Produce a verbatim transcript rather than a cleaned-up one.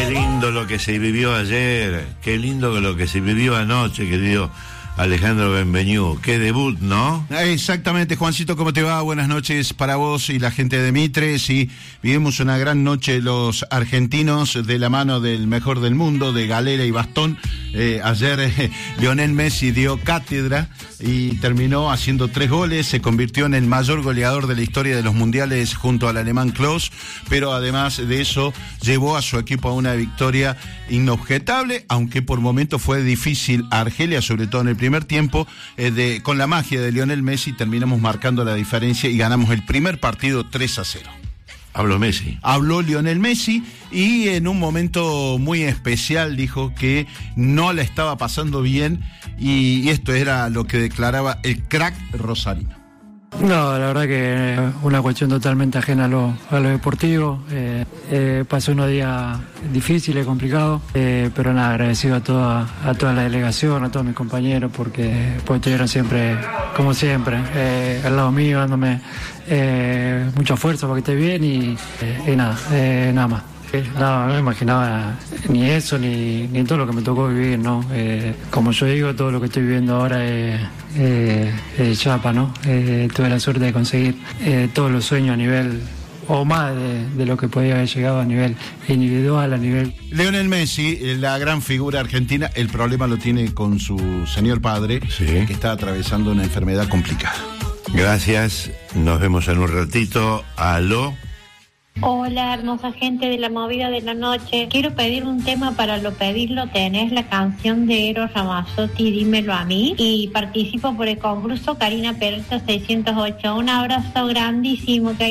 Qué lindo lo que se vivió ayer, qué lindo lo que se vivió anoche, querido Alejandro Benvenu. Qué debut, ¿no? Exactamente, Juancito, ¿cómo te va? Buenas noches para vos y la gente de Mitre. Sí, vivimos una gran noche los argentinos de la mano del mejor del mundo, de galera y bastón. Eh, ayer eh, Lionel Messi dio cátedra y terminó haciendo tres goles, se convirtió en el mayor goleador de la historia de los mundiales junto al alemán Klose, pero además de eso llevó a su equipo a una victoria inobjetable, aunque por momentos fue difícil a Argelia, sobre todo en el primer tiempo. Eh, de, con la magia de Lionel Messi terminamos marcando la diferencia y ganamos el primer partido tres a cero. Habló Messi. Habló Lionel Messi y en un momento muy especial dijo que no la estaba pasando bien y esto era lo que declaraba el crack rosarino. No, la verdad que una cuestión totalmente ajena a lo, a lo deportivo. Eh, eh, pasé unos días difíciles, complicados, eh, pero nada, agradecido a toda, a toda la delegación, a todos mis compañeros, porque, porque estuvieron siempre, como siempre, eh, al lado mío, dándome eh, mucha fuerza para que esté bien y, eh, y nada, eh, nada más. No, no me imaginaba ni eso, ni, ni todo lo que me tocó vivir, ¿no? Eh, como yo digo, todo lo que estoy viviendo ahora es, eh, es chapa, ¿no? Eh, tuve la suerte de conseguir eh, todos los sueños a nivel, o más de, de lo que podía haber llegado a nivel individual, a nivel... Lionel Messi, la gran figura argentina, el problema lo tiene con su señor padre, sí, que está atravesando una enfermedad complicada. Gracias, nos vemos en un ratito. Aló. Hola, hermosa gente de la movida de la noche. Quiero pedir un tema para lo pedirlo. Tenés la canción de Eros Ramazzotti, Dímelo a mí. Y participo por el concurso Karina Peralta seiscientos ocho. Un abrazo grandísimo.